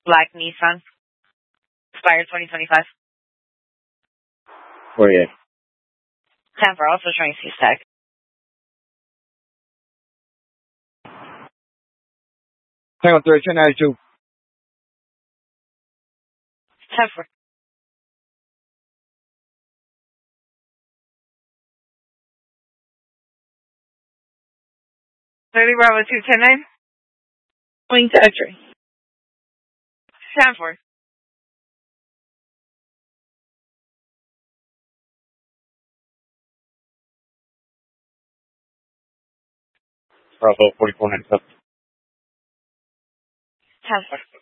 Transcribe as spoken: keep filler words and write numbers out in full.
Black Nissan. Expired twenty twenty-five. forty-eight. ten four, also showing C-Stack. Tango three, two ninety-two. ten four. thirty Bravo two ten nine. Going to X-ray. ten four. Bravo forty-four ninety-seven. ten four.